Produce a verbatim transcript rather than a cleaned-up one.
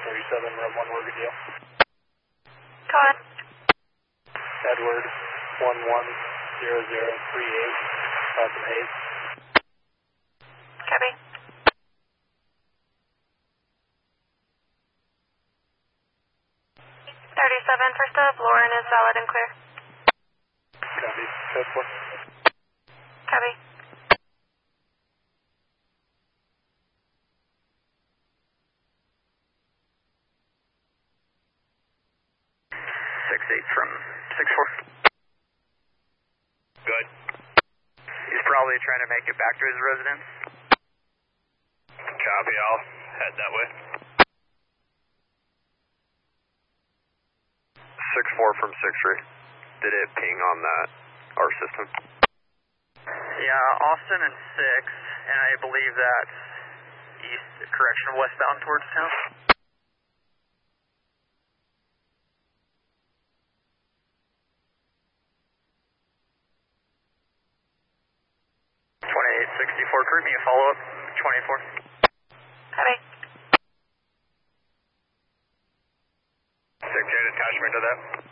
thirty-seven, Rob one, word deal. Go ahead. Edward one one zero zero three eight, Falcon Hayes. Copy. thirty-seven, first up, Lauren is valid and clear. Copy. Code four. Copy. six eight from six four. Good. He's probably trying to make it back to his residence. Copy, I'll head that way. six four from six three. Did it ping on that, our system? Yeah, Austin and six, and I believe that's east, correction, westbound towards town. twenty-eight sixty-four, crew me a follow-up, twenty-four. Copy. Secretary attachment to that.